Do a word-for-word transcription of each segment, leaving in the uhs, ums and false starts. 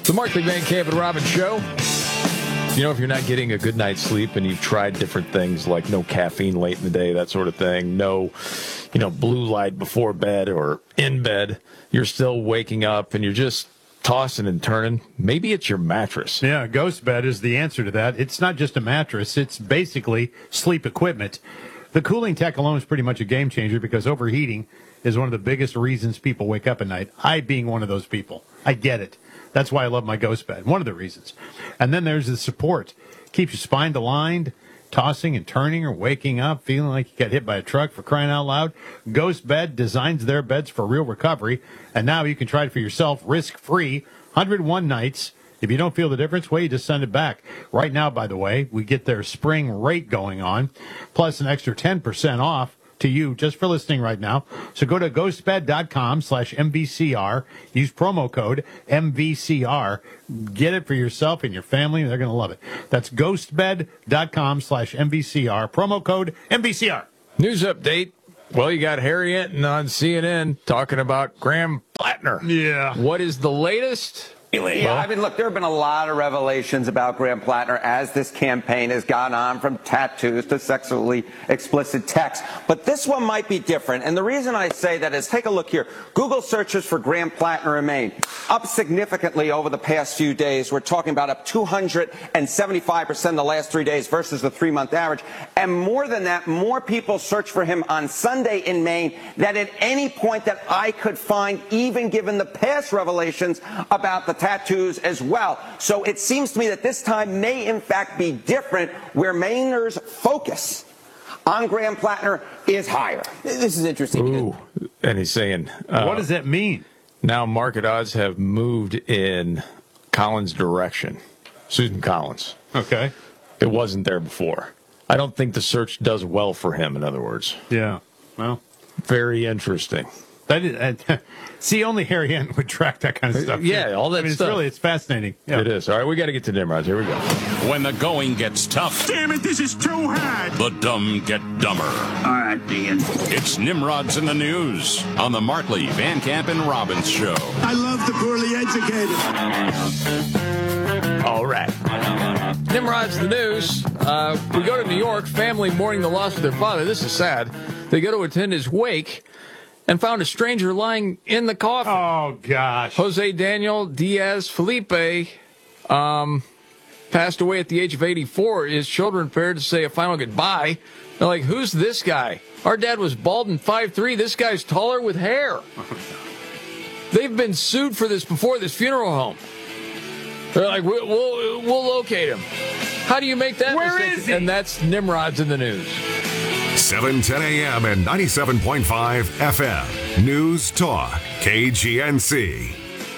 The Markley Van Camp and Robbins Show. You know, if you're not getting a good night's sleep and you've tried different things like no caffeine late in the day, that sort of thing, no, you know, blue light before bed or in bed, you're still waking up and you're just tossing and turning, maybe it's your mattress. Yeah, Ghost Bed is the answer to that. It's not just a mattress. It's basically sleep equipment. The cooling tech alone is pretty much a game changer because overheating is one of the biggest reasons people wake up at night. I being one of those people. I get it. That's why I love my Ghost Bed. One of the reasons. And then there's the support. Keeps your spine aligned, tossing and turning or waking up, feeling like you got hit by a truck, for crying out loud. Ghost Bed designs their beds for real recovery. And now you can try it for yourself risk-free. one hundred one nights. If you don't feel the difference, well, you just send it back. Right now, by the way, we get their spring rate going on, plus an extra ten percent off to you just for listening right now. So go to ghostbed.com slash MVCR. Use promo code M V C R. Get it for yourself and your family. They're going to love it. That's ghostbed.com slash MVCR. Promo code M V C R. News update. Well, you got Harry Enton on C N N talking about Graham Plattner. Yeah. What is the latest? Yeah, I mean, look, there have been a lot of revelations about Graham Plattner as this campaign has gone on, from tattoos to sexually explicit texts. But this one might be different. And the reason I say that is, take a look here. Google searches for Graham Plattner remain up significantly over the past few days. We're talking about up two hundred seventy-five percent in the last three days versus the three-month average. And more than that, more people search for him on Sunday in Maine than at any point that I could find, even given the past revelations about the tattoos as well. So it seems to me that this time may in fact be different, where Mainers' focus on Graham Plattner is higher. This is interesting. Ooh, and he's saying... Uh, what does that mean? Now market odds have moved in Collins' direction. Susan Collins. Okay. It wasn't there before. I don't think the search does well for him, in other words. Yeah. Well, very interesting. That is, uh, see, only Harry Enton would track that kind of stuff. Yeah, all that I mean, stuff. It's really, it's fascinating. Yeah. It is. All right, we got to get to Nimrods. Here we go. When the going gets tough. Damn it, this is too hard. The dumb get dumber. All right, Dean. It's Nimrods in the News on the Markley, Van Camp, and Robbins Show. I love the poorly educated. All right. Nimrod's the News. Uh, we go to New York. Family mourning the loss of their father. This is sad. They go to attend his wake and found a stranger lying in the coffin. Oh, gosh. Jose Daniel Diaz Felipe um, passed away at the age of eighty-four. His children prepared to say a final goodbye. They're like, who's this guy? Our dad was bald and five three. This guy's taller with hair. They've been sued for this before, this funeral home. They're like, we'll, we'll, we'll locate him. How do you make that Where mistake? is he? And that's Nimrod's in the News. seven ten a.m. and ninety-seven point five F M. News Talk, K G N C.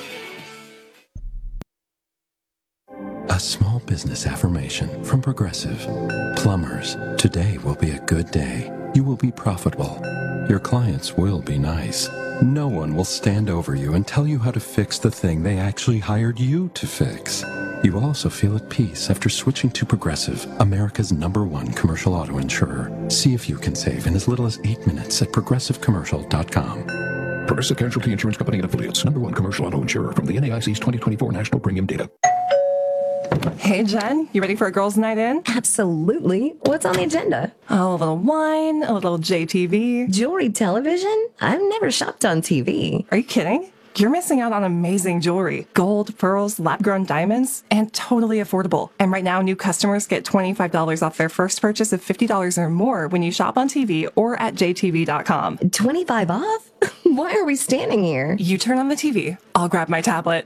A small business affirmation from Progressive. Plumbers, today will be a good day. You will be profitable. Your clients will be nice. No one will stand over you and tell you how to fix the thing they actually hired you to fix. You will also feel at peace after switching to Progressive, America's number one commercial auto insurer. See if you can save in as little as eight minutes at progressive commercial dot com. Progressive Casualty Insurance Company and Affiliates, number one commercial auto insurer from the N A I C's twenty twenty-four National Premium Data. Hey, Jen, you ready for a girls' night in? Absolutely. What's on the agenda? Oh, a little wine, a little J T V. Jewelry television? I've never shopped on T V. Are you kidding? You're missing out on amazing jewelry. Gold, pearls, lab-grown diamonds, and totally affordable. And right now, new customers get twenty-five dollars off their first purchase of fifty dollars or more when you shop on T V or at J T V dot com. twenty-five off? Why are we standing here? You turn on the T V. I'll grab my tablet.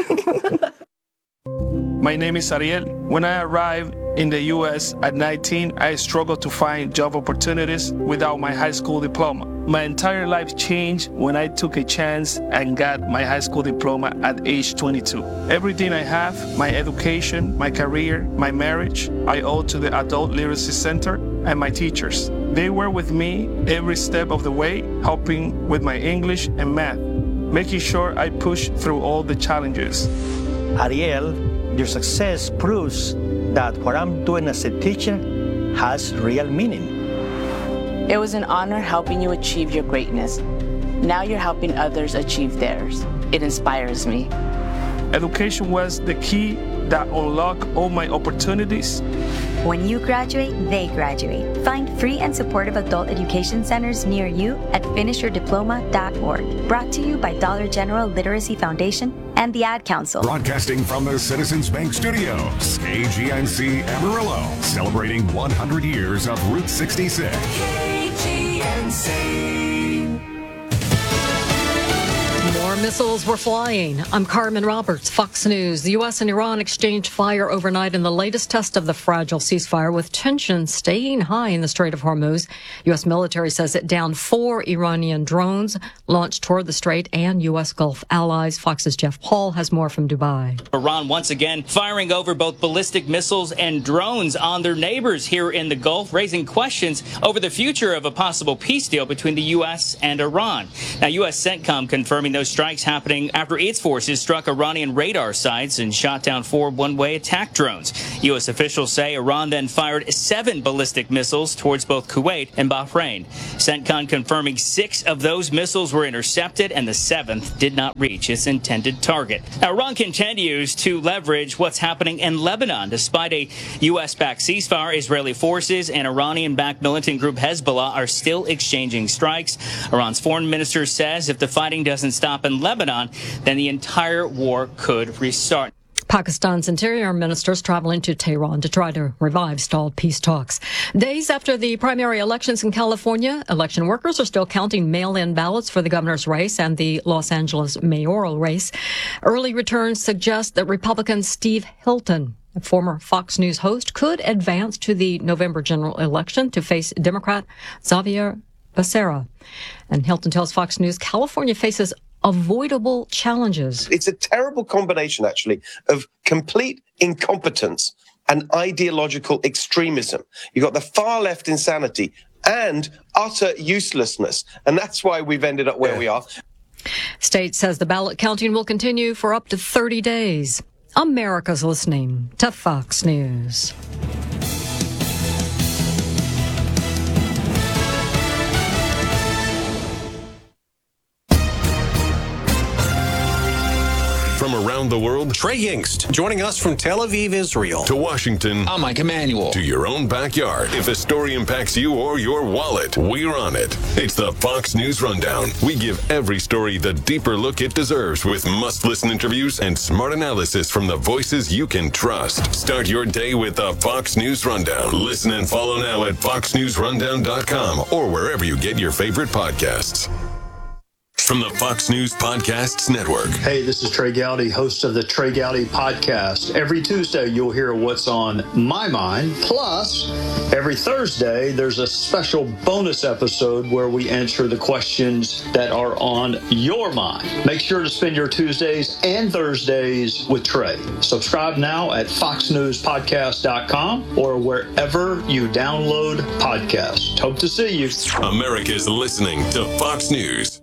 My name is Ariel. When I arrived in the U S at nineteen, I struggled to find job opportunities without my high school diploma. My entire life changed when I took a chance and got my high school diploma at age twenty-two. Everything I have, my education, my career, my marriage, I owe to the Adult Literacy Center and my teachers. They were with me every step of the way, helping with my English and math, making sure I pushed through all the challenges. Ariel, your success proves that what I'm doing as a teacher has real meaning. It was an honor helping you achieve your greatness. Now you're helping others achieve theirs. It inspires me. Education was the key that unlocked all my opportunities. When you graduate, they graduate. Find free and supportive adult education centers near you at finish your diploma dot org. Brought to you by Dollar General Literacy Foundation and the Ad Council. Broadcasting from the Citizens Bank Studios, K G N C Amarillo, celebrating one hundred years of Route sixty-six. K G N C. More missiles were flying. I'm Carmen Roberts, Fox News. The U S and Iran exchanged fire overnight in the latest test of the fragile ceasefire, with tension staying high in the Strait of Hormuz. U S military says it downed four Iranian drones launched toward the strait and U S Gulf allies. Fox's Jeff Paul has more from Dubai. Iran once again firing over both ballistic missiles and drones on their neighbors here in the Gulf, raising questions over the future of a possible peace deal between the U S and Iran. Now, U S CENTCOM confirming those strikes happening after its forces struck Iranian radar sites and shot down four one-way attack drones. U S officials say Iran then fired seven ballistic missiles towards both Kuwait and Bahrain. CENTCOM confirming six of those missiles were intercepted and the seventh did not reach its intended target. Now, Iran continues to leverage what's happening in Lebanon. Despite a U S-backed ceasefire, Israeli forces and Iranian-backed militant group Hezbollah are still exchanging strikes. Iran's foreign minister says if the fighting doesn't stop in Lebanon, then the entire war could restart. Pakistan's interior ministers traveling to Tehran to try to revive stalled peace talks. Days after the primary elections in California, election workers are still counting mail-in ballots for the governor's race and the Los Angeles mayoral race. Early returns suggest that Republican Steve Hilton, a former Fox News host, could advance to the November general election to face Democrat Xavier Becerra. And Hilton tells Fox News California faces avoidable challenges. It's a terrible combination, actually, of complete incompetence and ideological extremism. You've got the far left insanity and utter uselessness. And that's why we've ended up where we are. State says the ballot counting will continue for up to thirty days. America's listening to Fox News. From around the world, Trey Yingst, joining us from Tel Aviv, Israel. To Washington, I'm Mike Emanuel. To your own backyard. If a story impacts you or your wallet, we're on it. It's the Fox News Rundown. We give every story the deeper look it deserves with must-listen interviews and smart analysis from the voices you can trust. Start your day with the Fox News Rundown. Listen and follow now at fox news rundown dot com or wherever you get your favorite podcasts. From the Fox News Podcasts Network. Hey, this is Trey Gowdy, host of the Trey Gowdy Podcast. Every Tuesday, you'll hear what's on my mind. Plus, every Thursday, there's a special bonus episode where we answer the questions that are on your mind. Make sure to spend your Tuesdays and Thursdays with Trey. Subscribe now at fox news podcast dot com or wherever you download podcasts. Hope to see you. America's listening to Fox News.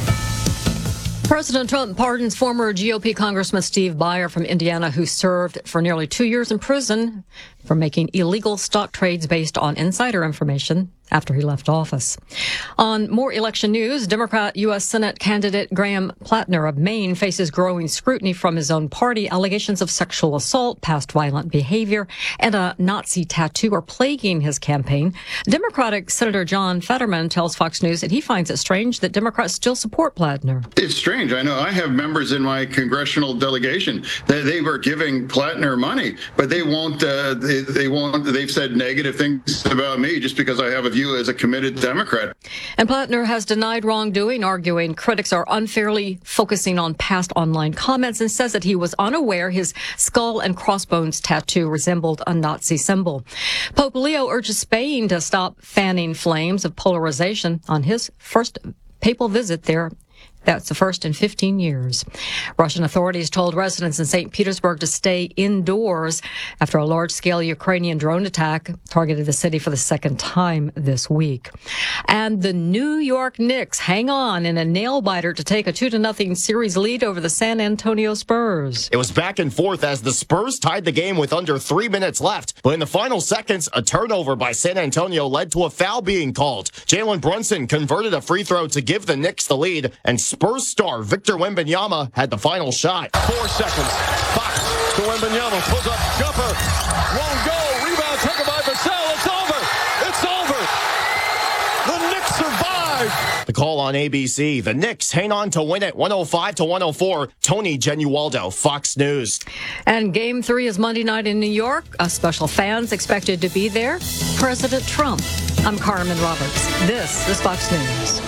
President Trump pardons former G O P Congressman Steve Buyer from Indiana, who served for nearly two years in prison for making illegal stock trades based on insider information after he left office. On more election news, Democrat U S Senate candidate Graham Plattner of Maine faces growing scrutiny from his own party. Allegations of sexual assault, past violent behavior, and a Nazi tattoo are plaguing his campaign. Democratic Senator John Fetterman tells Fox News that he finds it strange that Democrats still support Plattner. It's strange. I know I have members in my congressional delegation that they were giving Plattner money, but they won't, uh, they, they won't, they've said negative things about me just because I have a view as a committed Democrat. And Plattner has denied wrongdoing, arguing critics are unfairly focusing on past online comments, and says that he was unaware his skull and crossbones tattoo resembled a Nazi symbol. Pope Leo urges Spain to stop fanning flames of polarization on his first papal visit there. That's the first in fifteen years. Russian authorities told residents in Saint Petersburg to stay indoors after a large-scale Ukrainian drone attack targeted the city for the second time this week. And the New York Knicks hang on in a nail-biter to take a two to nothing series lead over the San Antonio Spurs. It was back and forth as the Spurs tied the game with under three minutes left. But in the final seconds, a turnover by San Antonio led to a foul being called. Jalen Brunson converted a free throw to give the Knicks the lead, and Spurs star Victor Wembanyama had the final shot. Four seconds. Fox to Wembanyama. Pulls up. Jumper. Won't go. Rebound taken by Vassell. It's over. It's over. The Knicks survive. The call on A B C. The Knicks hang on to win it one oh five to one oh four. Tony Genualdo, Fox News. And game three is Monday night in New York. A special fans expected to be there. President Trump. I'm Carmen Roberts. This is Fox News.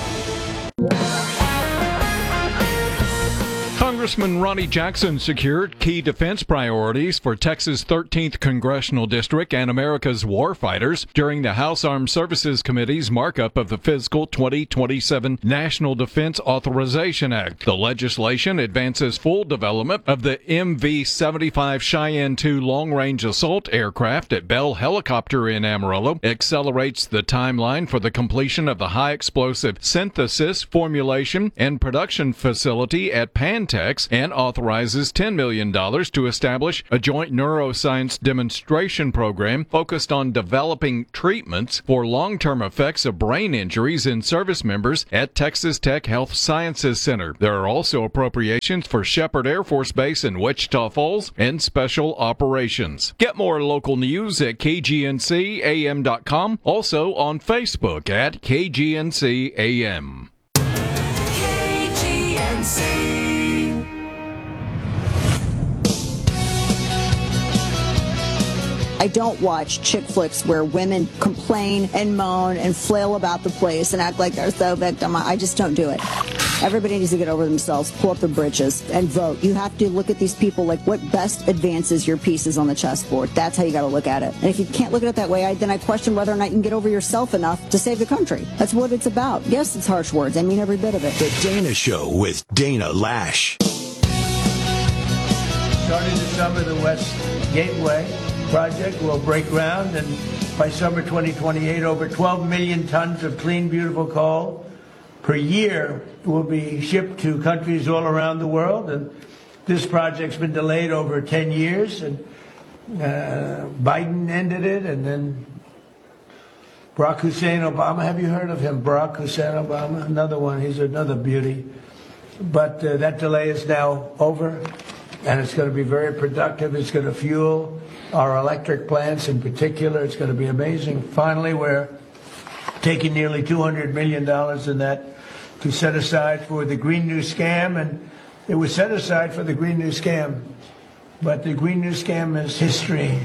Congressman Ronnie Jackson secured key defense priorities for Texas' thirteenth Congressional District and America's warfighters during the House Armed Services Committee's markup of the fiscal twenty twenty-seven National Defense Authorization Act. The legislation advances full development of the M V seventy-five Cheyenne two long-range assault aircraft at Bell Helicopter in Amarillo, accelerates the timeline for the completion of the high-explosive synthesis, formulation, and production facility at Pantex, and authorizes ten million dollars to establish a joint neuroscience demonstration program focused on developing treatments for long-term effects of brain injuries in service members at Texas Tech Health Sciences Center. There are also appropriations for Shepherd Air Force Base in Wichita Falls and special operations. Get more local news at K G N C A M dot com, also on Facebook at K G N C A M. K G N C. I don't watch chick flicks where women complain and moan and flail about the place and act like they're so victim. I just don't do it. Everybody needs to get over themselves, pull up their britches, and vote. You have to look at these people like what best advances your pieces on the chessboard. That's how you got to look at it. And if you can't look at it that way, I, then I question whether or not you can get over yourself enough to save the country. That's what it's about. Yes, it's harsh words. I mean every bit of it. The Dana Show with Dana Lash. Starting this summer, the West Gateway project will break ground, and by summer twenty twenty-eight, over twelve million tons of clean, beautiful coal per year will be shipped to countries all around the world. And this project's been delayed over ten years, and uh, Biden ended it, and then Barack Hussein Obama. Have you heard of him? Barack Hussein Obama, another one. He's another beauty. But uh, that delay is now over, and it's going to be very productive. It's going to fuel our electric plants in particular. It's going to be amazing. Finally, we're taking nearly two hundred million dollars in that to set aside for the Green New Scam, and it was set aside for the Green New Scam, but the Green New Scam is history,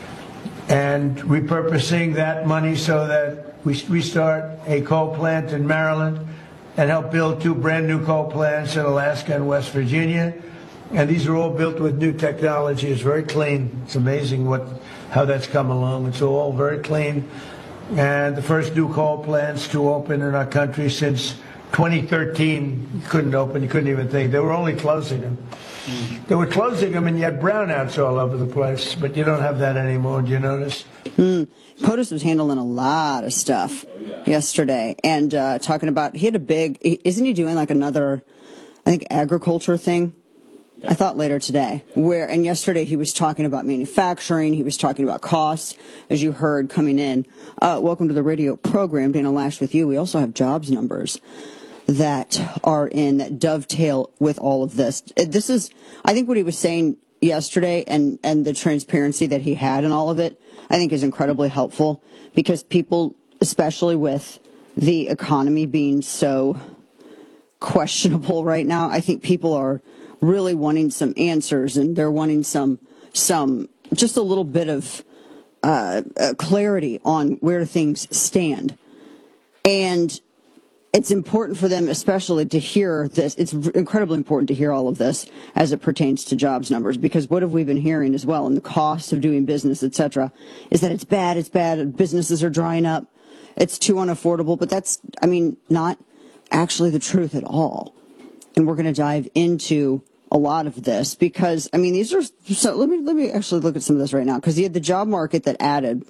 and repurposing that money so that we restart a coal plant in Maryland and help build two brand new coal plants in Alaska and West Virginia. And these are all built with new technology. It's very clean. It's amazing what how that's come along. It's all very clean. And the first new coal plants to open in our country since twenty thirteen. You couldn't open. You couldn't even think. They were only closing them. Mm. They were closing them, and you had brownouts all over the place. But you don't have that anymore. Do you notice? Mm. POTUS was handling a lot of stuff oh, yeah. yesterday, and uh, talking about, he had a big, isn't he doing like another, I think, agriculture thing? I thought later today, where, and yesterday he was talking about manufacturing, he was talking about costs, as you heard coming in. Uh, welcome to the radio program, Dana Lash with you. We also have jobs numbers that are in, that dovetail with all of this. This is, I think what he was saying yesterday, and, and the transparency that he had in all of it, I think is incredibly helpful, because people, especially with the economy being so questionable right now, I think people are really wanting some answers, and they're wanting some, some, just a little bit of uh, uh, clarity on where things stand. And it's important for them, especially to hear this. It's incredibly important to hear all of this as it pertains to jobs numbers, because what have we been hearing as well, and the cost of doing business, et cetera, is that it's bad, it's bad, businesses are drying up, it's too unaffordable. But that's, I mean, not actually the truth at all. And we're going to dive into a lot of this, because, I mean, these are, so let me, let me actually look at some of this right now, because you had the job market that added,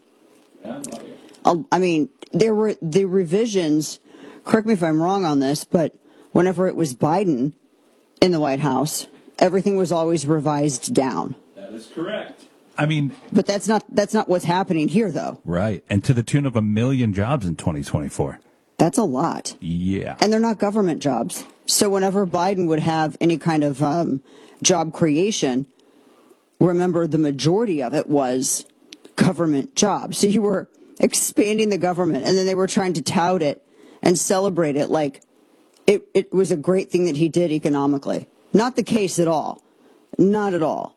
I mean, there were the revisions, correct me if I'm wrong on this, but whenever it was Biden in the White House, everything was always revised down. That is correct. I mean, but that's not, that's not what's happening here, though. Right. And to the tune of a million jobs in twenty twenty-four. That's a lot. Yeah. And they're not government jobs. so whenever Biden would have any kind of um, job creation, remember the majority of it was government jobs. So you were expanding the government, and then they were trying to tout it and celebrate it like it, it was a great thing that he did economically. Not the case at all. Not at all.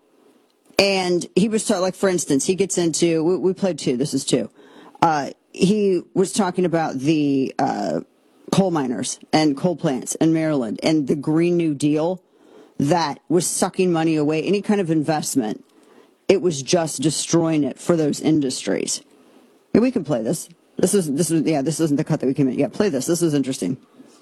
And he was talking, like, for instance, he gets into, we, we played two, this is two. Uh, he was talking about the uh, coal miners and coal plants in Maryland and the Green New Deal that was sucking money away, any kind of investment. It was just destroying it for those industries. Yeah, we can play this. This is, this is, yeah, this isn't the cut that we came in. Yeah, play this. This is interesting.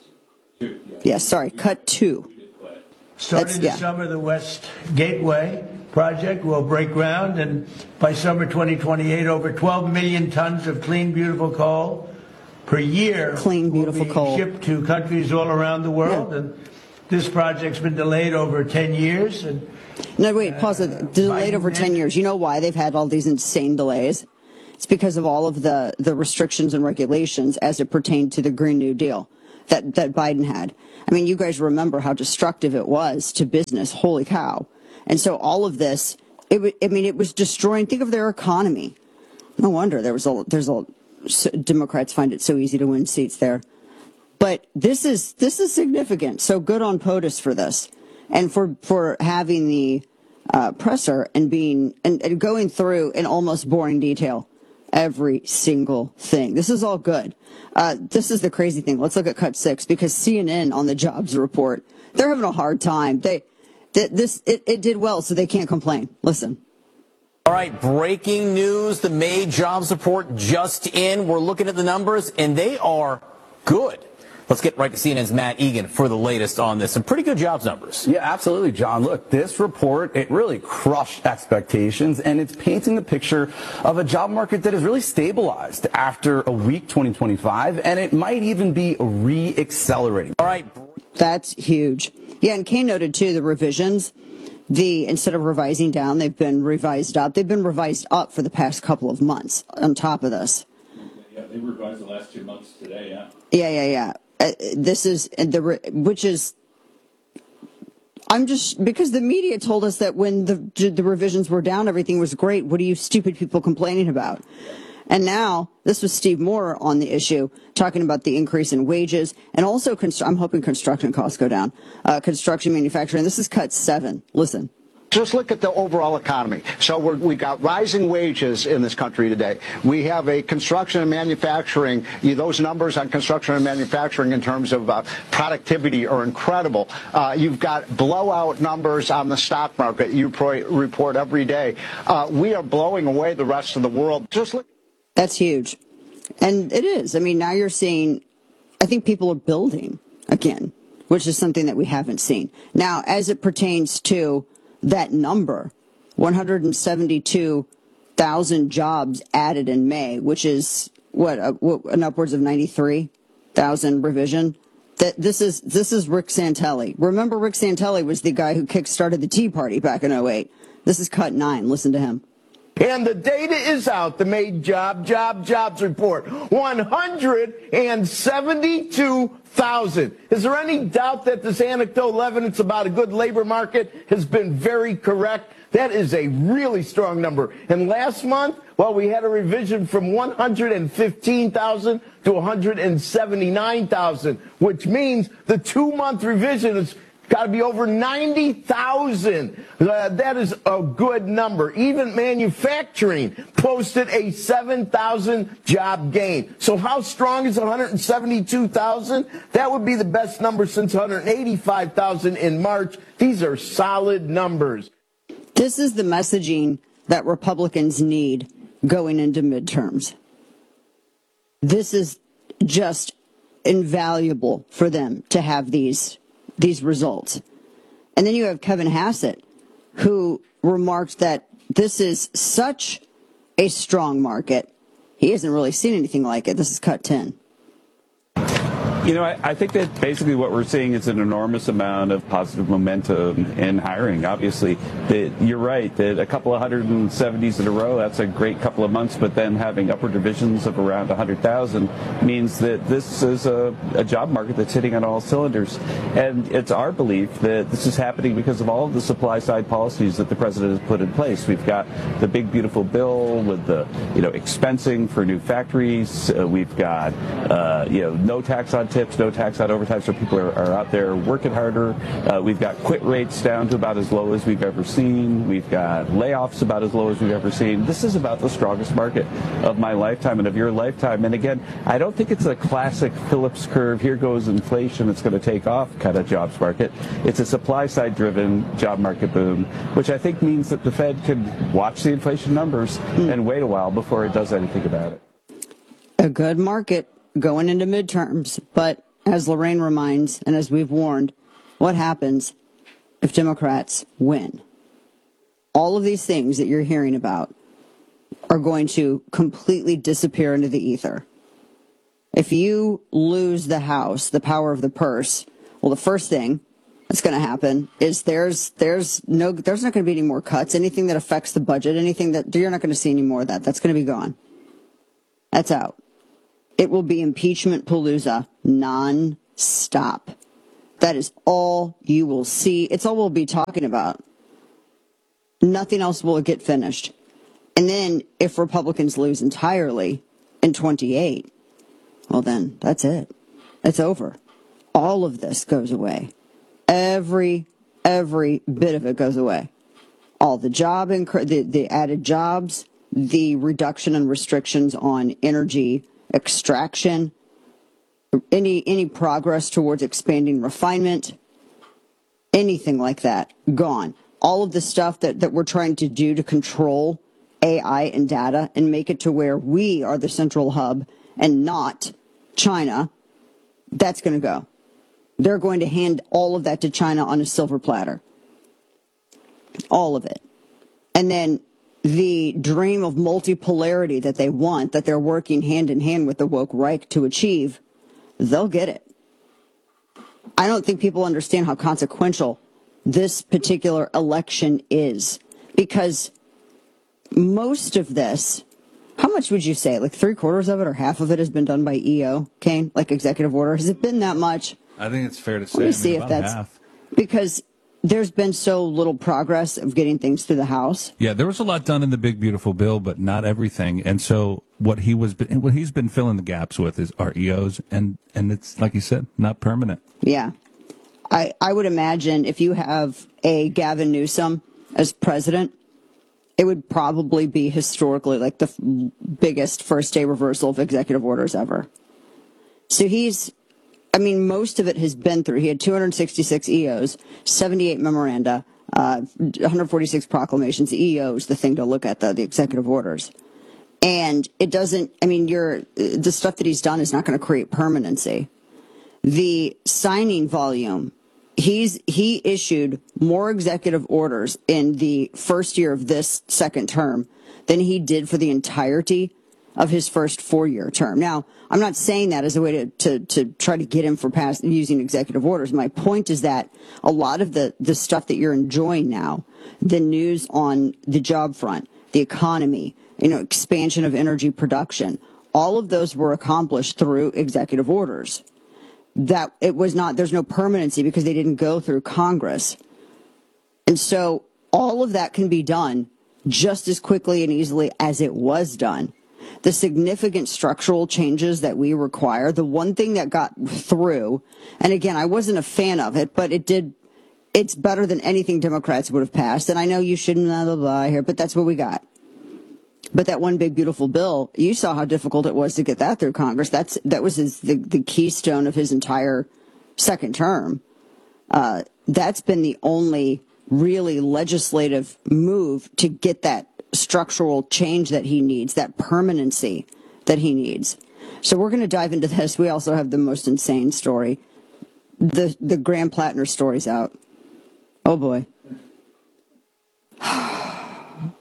Yeah, sorry, cut two. Starting this summer, the West Gateway project will break ground, and by summer twenty twenty-eight, over twelve million tons of clean, beautiful coal per year clean, beautiful will be coal. shipped to countries all around the world. Yeah. And this project's been delayed over ten years. And no, wait, pause it. Delayed over ten years. You know why they've had all these insane delays? It's because of all of the, the restrictions and regulations as it pertained to the Green New Deal that, that Biden had. I mean, you guys remember how destructive it was to business. Holy cow. And so all of this, it, I mean, it was destroying. Think of their economy. No wonder there was a, there's a, Democrats find it so easy to win seats there. But this is, this is significant. So good on POTUS for this and for, for having the uh, presser and being, and, and going through in almost boring detail every single thing. This is all good. Uh, this is the crazy thing. Let's look at cut six, because C N N on the jobs report, they're having a hard time. They, th- this, it, it did well, so they can't complain. Listen. All right, breaking news. The May jobs report just in. We're looking at the numbers, and they are good. Let's get right to C N N's Matt Egan for the latest on this. Some pretty good jobs numbers. Yeah, absolutely, John. Look, this report, it really crushed expectations, and it's painting the picture of a job market that has really stabilized after a weak twenty twenty-five, and it might even be re-accelerating. All right. That's huge. Yeah, and Kane noted, too, the revisions. The instead of revising down, they've been revised up. They've been revised up for the past couple of months on top of this. Yeah, they revised the last two months today, yeah. Yeah, yeah, yeah. Uh, this is the which is I'm just because the media told us that when the the revisions were down, everything was great. What are you stupid people complaining about? And now this was Steve Moore on the issue talking about the increase in wages and also const- I'm hoping construction costs go down. Uh, construction manufacturing. This is cut seven. Listen. Just look at the overall economy. So we're, we got rising wages in this country today. We have a construction and manufacturing. You, those numbers on construction and manufacturing in terms of uh, productivity are incredible. Uh, you've got blowout numbers on the stock market. You pro- report every day. Uh, we are blowing away the rest of the world. Just look. That's huge. And it is. I mean, now you're seeing, I think people are building again, which is something that we haven't seen. Now, as it pertains to that number, one hundred seventy-two thousand jobs added in May, which is what, uh, what an upwards of ninety-three thousand revision. That this is this is Rick Santelli. Remember, Rick Santelli was the guy who kick-started the Tea Party back in oh eight. This is cut nine. Listen to him. And the data is out, the May job, job, jobs report. one hundred seventy-two thousand. Is there any doubt that this anecdotal evidence about a good labor market has been very correct? That is a really strong number. And last month, well, we had a revision from one hundred fifteen thousand to one hundred seventy-nine thousand, which means the two-month revision is got to be over ninety thousand. Uh, that is a good number. Even manufacturing posted a seven thousand job gain. So how strong is one hundred seventy-two thousand? That would be the best number since one hundred eighty-five thousand in March. These are solid numbers. This is the messaging that Republicans need going into midterms. This is just invaluable for them to have these these results. And then you have Kevin Hassett, who remarked that this is such a strong market. He hasn't really seen anything like it. This is cut ten. You know, I, I think that basically what we're seeing is an enormous amount of positive momentum in hiring. Obviously, that you're right that a couple of hundred and seventies in a row, that's a great couple of months, but then having upward divisions of around one hundred thousand means that this is a, a job market that's hitting on all cylinders. And it's our belief that this is happening because of all of the supply side policies that the president has put in place. We've got the big, beautiful bill with the, you know, expensing for new factories. Uh, we've got, uh, you know, no tax on tips, no tax on overtime, so people are, are out there working harder. Uh, we've got quit rates down to about as low as we've ever seen. We've got layoffs about as low as we've ever seen. This is about the strongest market of my lifetime and of your lifetime. And again, I don't think it's a classic Phillips curve, here goes inflation, it's going to take off kind of jobs market. It's a supply side driven job market boom, which I think means that the Fed can watch the inflation numbers and wait a while before it does anything about it. A good market going into midterms, but as Lorraine reminds, and as we've warned, what happens if Democrats win? All of these things that you're hearing about are going to completely disappear into the ether. If you lose the House, the power of the purse, well, the first thing that's going to happen is there's there's no there's not going to be any more cuts. Anything that affects the budget, anything that you're not going to see any more of that. That's going to be gone. That's out. It will be impeachment palooza non-stop. That is all you will see. It's all we'll be talking about. Nothing else will get finished. And then if Republicans lose entirely in twenty-eight, well then that's it. It's over. All of this goes away. Every, every bit of it goes away. All the job, inc- the, the added jobs, the reduction and restrictions on energy extraction, any any progress towards expanding refinement, anything like that, gone. All of the stuff that, that we're trying to do to control A I and data and make it to where we are the central hub and not China, that's going to go. They're going to hand all of that to China on a silver platter. All of it. And then the dream of multipolarity that they want, that they're working hand in hand with the woke Reich to achieve, they'll get it. I don't think people understand how consequential this particular election is, because most of this, how much would you say, like three quarters of it or half of it has been done by E O, Kane, like executive order? Has it been that much? I think it's fair to say. Let me I mean, see if about that's half. because there's been so little progress of getting things through the House. Yeah, there was a lot done in the big beautiful bill, but not everything. And so what he was, what he's been filling the gaps with is our E Os, and and it's like you said, not permanent. Yeah, I I would imagine if you have a Gavin Newsom as president, it would probably be historically like the f- biggest first day reversal of executive orders ever. So he's. I mean, most of it has been through. He had two hundred sixty-six E Os, seventy-eight memoranda, uh, one hundred forty-six proclamations. The E Os, the thing to look at, the, the executive orders. And it doesn't, I mean, you're, the stuff that he's done is not going to create permanency. The signing volume, he's he issued more executive orders in the first year of this second term than he did for the entirety of his first four-year term. Now, I'm not saying that as a way to, to, to try to get him for pass, using executive orders. My point is that a lot of the, the stuff that you're enjoying now, the news on the job front, the economy, you know, expansion of energy production, all of those were accomplished through executive orders. That it was not, there's no permanency because they didn't go through Congress. And so all of that can be done just as quickly and easily as it was done. The significant structural changes that we require, the one thing that got through, and again, I wasn't a fan of it, but it did, it's better than anything Democrats would have passed. And I know you shouldn't blah, blah, blah here, but that's what we got. But that one big, beautiful bill, you saw how difficult it was to get that through Congress. That's, that was his, the, the keystone of his entire second term. Uh, that's been the only really legislative move to get that structural change that he needs, that permanency that he needs. So we're going to dive into this. We also have the most insane story. The the Graham Plattner story's out. Oh boy.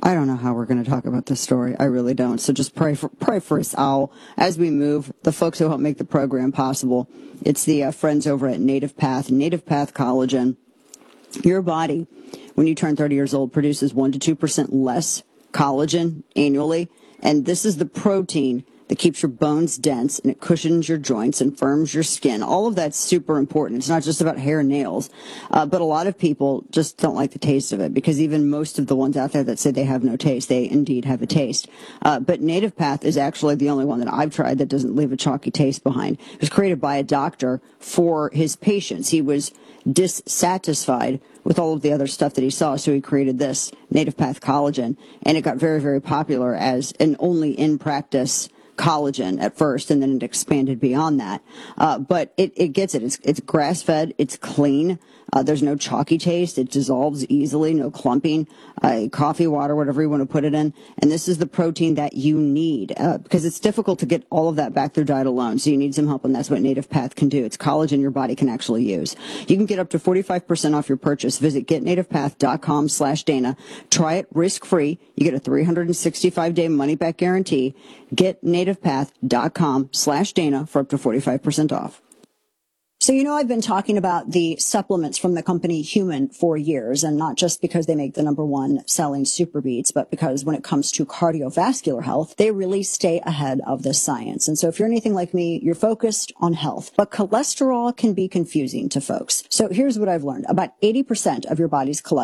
I don't know how we're going to talk about this story. I really don't. So just pray for pray for us all as we move. The folks who help make the program possible. It's the uh, friends over at Native Path, Native Path Collagen. Your body, when you turn thirty years old, produces one to two percent less collagen annually, and this is the protein that keeps your bones dense and it cushions your joints and firms your skin. All of that's super important. It's not just about hair and nails, uh, but a lot of people just don't like the taste of it, because even most of the ones out there that say they have no taste, they indeed have a taste. Uh, but Native Path is actually the only one that I've tried that doesn't leave a chalky taste behind. It was created by a doctor for his patients. He was dissatisfied with all of the other stuff that he saw, so he created this Native Path Collagen, and it got very, very popular as an only in practice collagen at first, and then it expanded beyond that. Uh, but it, it gets it. It's, it's grass-fed. It's clean. Uh, there's no chalky taste. It dissolves easily. No clumping. Uh, coffee, water, whatever you want to put it in. And this is the protein that you need, uh, because it's difficult to get all of that back through diet alone. So you need some help, and that's what Native Path can do. It's collagen your body can actually use. You can get up to forty-five percent off your purchase. Visit getnativepath.com slash Dana. Try it risk-free. You get a three hundred sixty-five day money-back guarantee. Getnativepath.com slash Dana for up to forty-five percent off. So, you know, I've been talking about the supplements from the company Human for years, and not just because they make the number one selling Super Beats, but because when it comes to cardiovascular health, they really stay ahead of the science. And so if you're anything like me, you're focused on health, but cholesterol can be confusing to folks. So here's what I've learned. About eighty percent of your body's cholesterol